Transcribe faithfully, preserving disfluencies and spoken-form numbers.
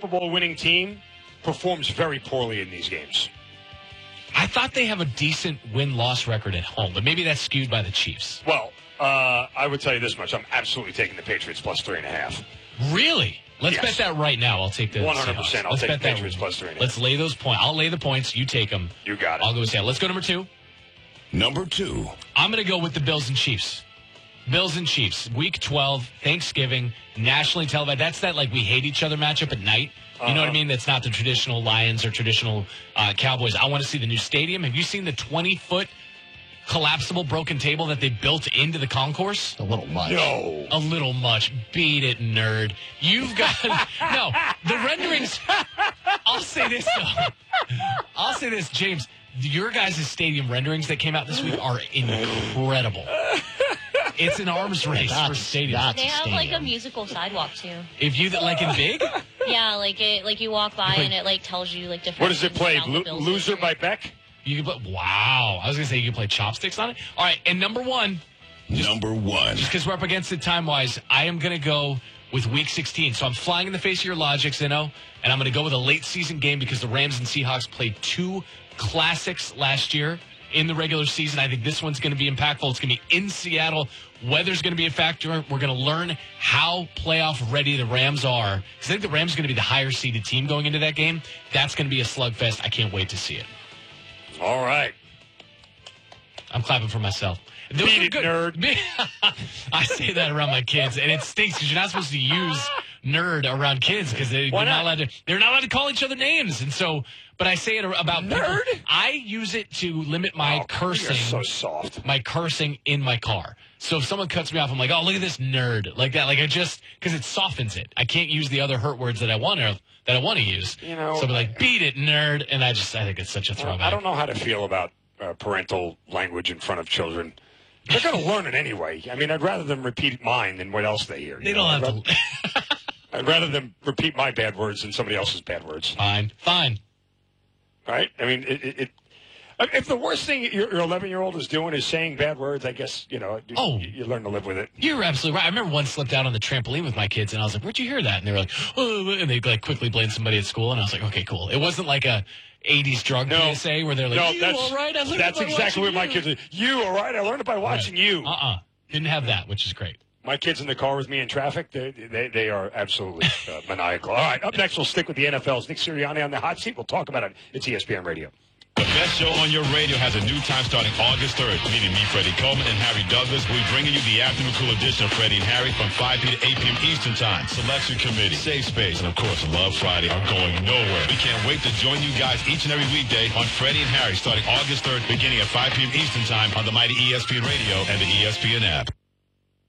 Super Bowl winning team performs very poorly in these games. I thought they have a decent win-loss record at home, but maybe that's skewed by the Chiefs. Well, uh, I would tell you this much. I'm absolutely taking the Patriots plus three and a half. Really? Let's yes. bet that right now. I'll take the one hundred percent. I'll Let's take bet the Patriots that. plus three and a half. Let's lay those points. I'll lay the points. You take them. You got it. I'll go with Seattle. Let's go number two. Number two. I'm going to go with the Bills and Chiefs. Bills and Chiefs. Week twelve, Thanksgiving, nationally televised. That's that, like, we hate each other matchup at night. You uh-huh. know what I mean? That's not the traditional Lions or traditional uh, Cowboys. I want to see the new stadium. Have you seen the twenty-foot collapsible broken table that they built into the concourse? A little much. No. A little much. Beat it, nerd. You've got... no, the renderings... I'll say this, though. I'll say this, James. Your guys' stadium renderings that came out this week are incredible. It's an arms race that's, for stadium. They have stadium. like a musical sidewalk too. If you like in big, yeah, like it, like you walk by like, and it like tells you like different. What does it play? Lo- Lo- Loser by Beck. You can play. Wow, I was gonna say you can play chopsticks on it. All right, and number one, just, number one, just because we're up against it time wise, I am gonna go with Week sixteen. So I'm flying in the face of your logic, Zeno, and I'm gonna go with a late season game because the Rams and Seahawks played two classics last year in the regular season. I think this one's going to be impactful. It's going to be in Seattle. Weather's going to be a factor. We're going to learn how playoff ready the Rams are. Because I think the Rams are going to be the higher seeded team going into that game. That's going to be a slugfest. I can't wait to see it. All right. I'm clapping for myself. Those Beat are it, good. nerd. I say that around my kids, and it stinks because you're not supposed to use nerd around kids because they, they're not allowed to. They're not allowed to call each other names, and so. But I say it about nerd. People, I use it to limit my oh, cursing. You're so soft. My cursing in my car. So if someone cuts me off, I'm like, oh, look at this nerd, like that. Like I just because it softens it. I can't use the other hurt words that I want to that I want to use. You know, so I'm like, beat it, nerd, and I just I think it's such a throwback. I don't know how to feel about uh, parental language in front of children. They're going to learn it anyway. I mean, I'd rather them repeat mine than what else they hear. They know? don't have I'd to. rather, I'd rather them repeat my bad words than somebody else's bad words. Fine, fine. Right? I mean, it, it, it, if the worst thing your eleven-year-old is doing is saying bad words, I guess, you know, oh, you, you learn to live with it. You're absolutely right. I remember one slipped out on the trampoline with my kids, and I was like, where'd you hear that? And they were like, oh, and they like quickly blamed somebody at school, and I was like, okay, cool. It wasn't like a eighties drug no, P S A where they're like, no, you that's, all right? I learned that's it by exactly what you. my kids are. You, all right? I learned it by watching right. you. Uh-uh. Didn't have that, which is great. My kids in the car with me in traffic, they they, they are absolutely uh, maniacal. All right, up next, we'll stick with the N F L's Nick Sirianni on the hot seat. We'll talk about it. It's E S P N Radio. The best show on your radio has a new time starting August third. Meeting me, Freddie Coleman, and Harry Douglas. We're bringing you the afternoon cool edition of Freddie and Harry from five p.m. to eight p.m. Eastern Time. Selection Committee, Safe Space, and, of course, Love Friday are going nowhere. We can't wait to join you guys each and every weekday on Freddie and Harry starting August third, beginning at five p.m. Eastern Time on the mighty E S P N Radio and the E S P N app.